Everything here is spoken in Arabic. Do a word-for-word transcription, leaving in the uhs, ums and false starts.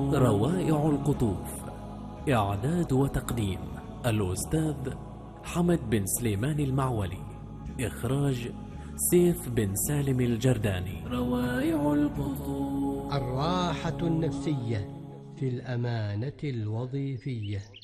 روائع القطوف. إعداد وتقديم الأستاذ حمد بن سليمان المعولي. إخراج سيف بن سالم الجرداني. روائع القطوف. الراحة النفسية في الأمانة الوظيفية.